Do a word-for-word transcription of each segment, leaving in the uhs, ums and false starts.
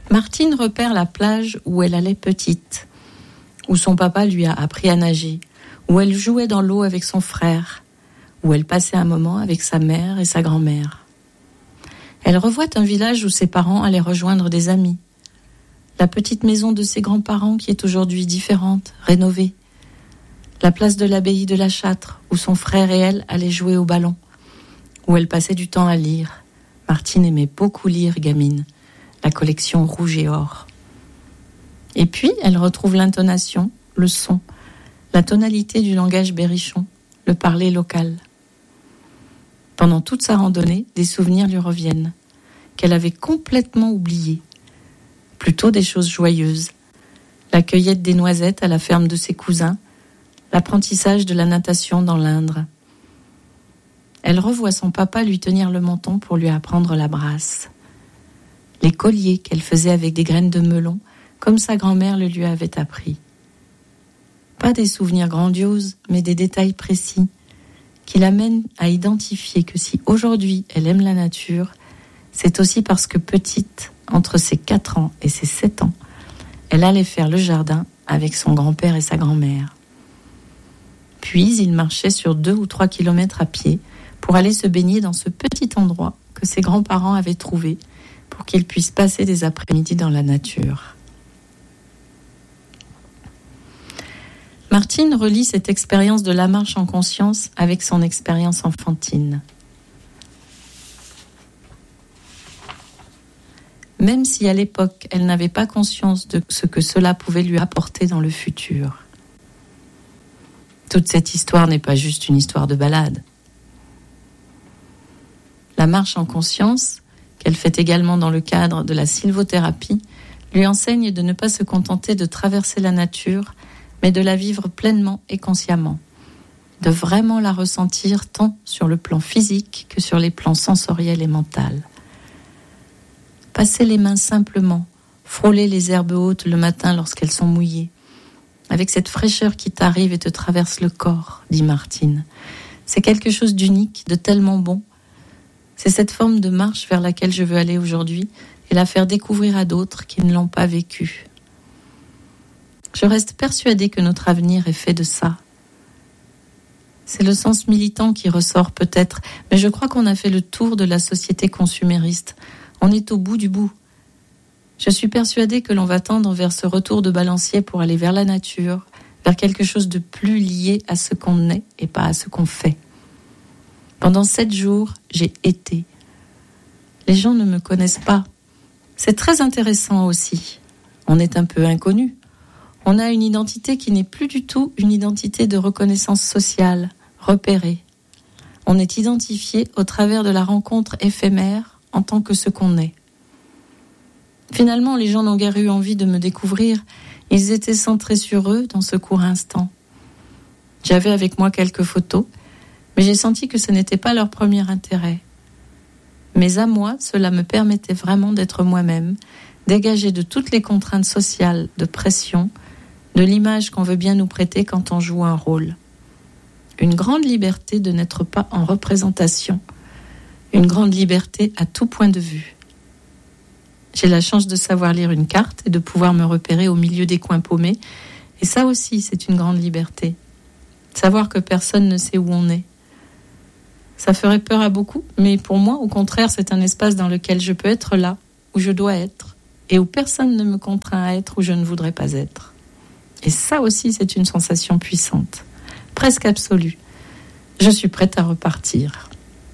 Martine repère la plage où elle allait petite, où son papa lui a appris à nager, où elle jouait dans l'eau avec son frère, où elle passait un moment avec sa mère et sa grand-mère. Elle revoit un village où ses parents allaient rejoindre des amis, la petite maison de ses grands-parents qui est aujourd'hui différente, rénovée, la place de l'abbaye de la Châtre où son frère et elle allaient jouer au ballon, où elle passait du temps à lire. Martine aimait beaucoup lire, gamine, la collection Rouge et Or. Et puis, elle retrouve l'intonation, le son, la tonalité du langage berrichon, le parler local. Pendant toute sa randonnée, des souvenirs lui reviennent, qu'elle avait complètement oubliés. Plutôt des choses joyeuses. La cueillette des noisettes à la ferme de ses cousins, l'apprentissage de la natation dans l'Indre. Elle revoit son papa lui tenir le menton pour lui apprendre la brasse. Les colliers qu'elle faisait avec des graines de melon, comme sa grand-mère le lui avait appris. Pas des souvenirs grandioses, mais des détails précis, qui l'amènent à identifier que si aujourd'hui elle aime la nature, c'est aussi parce que petite, entre ses quatre ans et ses sept ans, elle allait faire le jardin avec son grand-père et sa grand-mère. Puis il marchait sur deux ou trois kilomètres à pied pour aller se baigner dans ce petit endroit que ses grands-parents avaient trouvé pour qu'il puisse passer des après-midi dans la nature. Martine relie cette expérience de la marche en conscience avec son expérience enfantine. Même si à l'époque, elle n'avait pas conscience de ce que cela pouvait lui apporter dans le futur. Toute cette histoire n'est pas juste une histoire de balade. La marche en conscience, qu'elle fait également dans le cadre de la sylvothérapie, lui enseigne de ne pas se contenter de traverser la nature, mais de la vivre pleinement et consciemment, de vraiment la ressentir tant sur le plan physique que sur les plans sensoriels et mentaux. Passer les mains simplement, frôler les herbes hautes le matin lorsqu'elles sont mouillées, avec cette fraîcheur qui t'arrive et te traverse le corps, dit Martine. C'est quelque chose d'unique, de tellement bon. C'est cette forme de marche vers laquelle je veux aller aujourd'hui et la faire découvrir à d'autres qui ne l'ont pas vécue. Je reste persuadée que notre avenir est fait de ça. C'est le sens militant qui ressort peut-être, mais je crois qu'on a fait le tour de la société consumériste. On est au bout du bout. Je suis persuadée que l'on va tendre vers ce retour de balancier pour aller vers la nature, vers quelque chose de plus lié à ce qu'on est et pas à ce qu'on fait. Pendant sept jours, j'ai été. Les gens ne me connaissent pas. C'est très intéressant aussi. On est un peu inconnu. On a une identité qui n'est plus du tout une identité de reconnaissance sociale, repérée. On est identifié au travers de la rencontre éphémère en tant que ce qu'on est. Finalement, les gens n'ont guère eu envie de me découvrir. Ils étaient centrés sur eux dans ce court instant. J'avais avec moi quelques photos, mais j'ai senti que ce n'était pas leur premier intérêt. Mais à moi, cela me permettait vraiment d'être moi-même, dégagée de toutes les contraintes sociales, de pression, de l'image qu'on veut bien nous prêter quand on joue un rôle. Une grande liberté de n'être pas en représentation. Une grande liberté à tout point de vue. J'ai la chance de savoir lire une carte et de pouvoir me repérer au milieu des coins paumés. Et ça aussi, c'est une grande liberté. Savoir que personne ne sait où on est. Ça ferait peur à beaucoup, mais pour moi, au contraire, c'est un espace dans lequel je peux être là, où je dois être, et où personne ne me contraint à être où je ne voudrais pas être. Et ça aussi, c'est une sensation puissante, presque absolue. Je suis prête à repartir.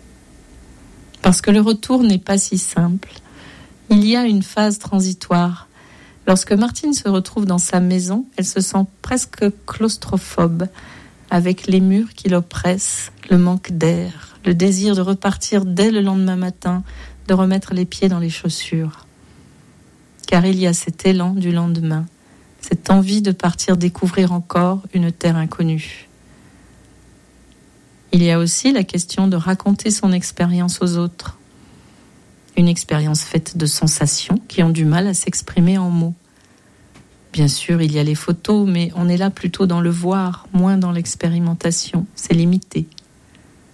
Parce que le retour n'est pas si simple. Il y a une phase transitoire. Lorsque Martine se retrouve dans sa maison, elle se sent presque claustrophobe, avec les murs qui l'oppressent, le manque d'air, le désir de repartir dès le lendemain matin, de remettre les pieds dans les chaussures. Car il y a cet élan du lendemain, cette envie de partir découvrir encore une terre inconnue. Il y a aussi la question de raconter son expérience aux autres. Une expérience faite de sensations qui ont du mal à s'exprimer en mots. Bien sûr, il y a les photos, mais on est là plutôt dans le voir, moins dans l'expérimentation. C'est limité.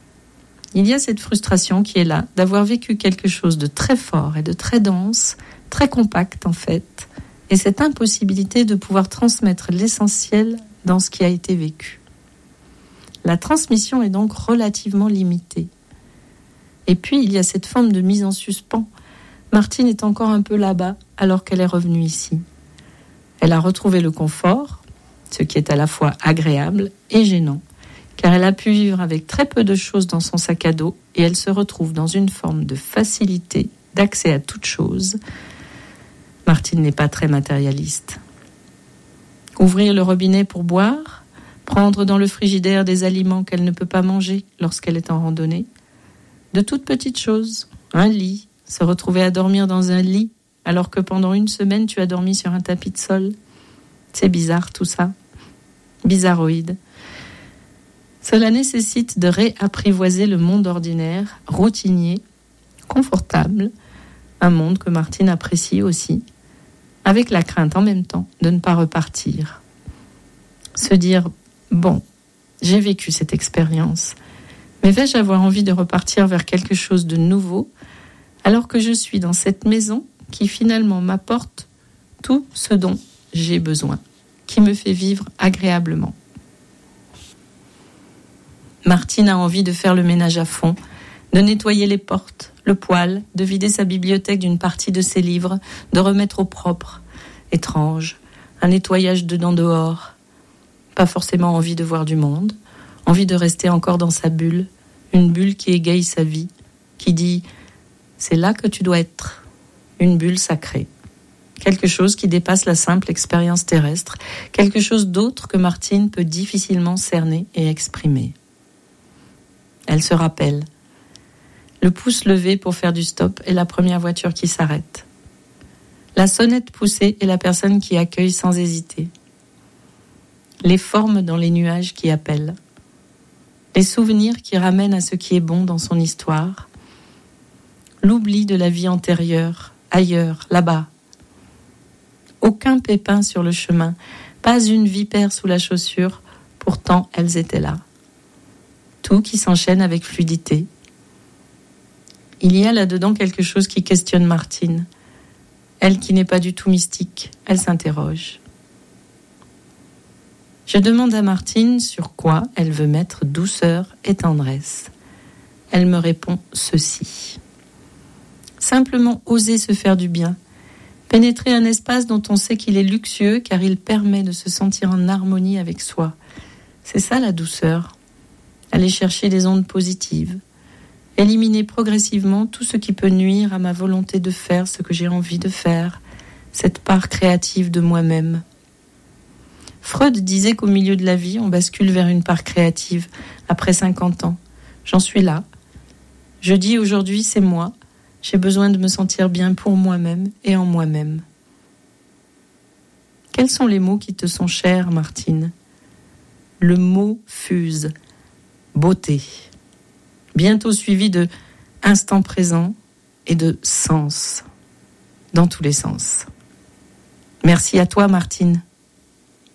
Il y a cette frustration qui est là, d'avoir vécu quelque chose de très fort et de très dense, très compacte en fait, et cette impossibilité de pouvoir transmettre l'essentiel dans ce qui a été vécu. La transmission est donc relativement limitée. Et puis, il y a cette forme de mise en suspens. Martine est encore un peu là-bas alors qu'elle est revenue ici. Elle a retrouvé le confort, ce qui est à la fois agréable et gênant, car elle a pu vivre avec très peu de choses dans son sac à dos et elle se retrouve dans une forme de facilité d'accès à toute chose. Martine n'est pas très matérialiste. Ouvrir le robinet pour boire, prendre dans le frigidaire des aliments qu'elle ne peut pas manger lorsqu'elle est en randonnée, de toutes petites choses, un lit, se retrouver à dormir dans un lit alors que pendant une semaine tu as dormi sur un tapis de sol. C'est bizarre tout ça, bizarroïde. Cela nécessite de réapprivoiser le monde ordinaire, routinier, confortable, un monde que Martine apprécie aussi, avec la crainte en même temps de ne pas repartir. Se dire, bon, j'ai vécu cette expérience, mais vais-je avoir envie de repartir vers quelque chose de nouveau, alors que je suis dans cette maison qui finalement m'apporte tout ce dont j'ai besoin, qui me fait vivre agréablement. Martine a envie de faire le ménage à fond, de nettoyer les portes, le poêle, de vider sa bibliothèque d'une partie de ses livres, de remettre au propre. Étrange, un nettoyage dedans dehors. Pas forcément envie de voir du monde, envie de rester encore dans sa bulle, une bulle qui égaye sa vie, qui dit « c'est là que tu dois être », une bulle sacrée. Quelque chose qui dépasse la simple expérience terrestre, quelque chose d'autre que Martine peut difficilement cerner et exprimer. Elle se rappelle. Le pouce levé pour faire du stop est la première voiture qui s'arrête. La sonnette poussée est la personne qui accueille sans hésiter. Les formes dans les nuages qui appellent. Les souvenirs qui ramènent à ce qui est bon dans son histoire. L'oubli de la vie antérieure, ailleurs, là-bas. Aucun pépin sur le chemin, pas une vipère sous la chaussure, pourtant elles étaient là. Tout qui s'enchaîne avec fluidité. Il y a là-dedans quelque chose qui questionne Martine. Elle qui n'est pas du tout mystique, elle s'interroge. Je demande à Martine sur quoi elle veut mettre douceur et tendresse. Elle me répond ceci. Simplement oser se faire du bien, pénétrer un espace dont on sait qu'il est luxueux car il permet de se sentir en harmonie avec soi. C'est ça la douceur. Aller chercher des ondes positives. Éliminer progressivement tout ce qui peut nuire à ma volonté de faire ce que j'ai envie de faire, cette part créative de moi-même. Freud disait qu'au milieu de la vie, on bascule vers une part créative, après cinquante ans. J'en suis là. Je dis aujourd'hui, c'est moi. J'ai besoin de me sentir bien pour moi-même et en moi-même. Quels sont les mots qui te sont chers, Martine ? Le mot fuse. Beauté. Bientôt suivi de instant présent et de sens. Dans tous les sens. Merci à toi, Martine.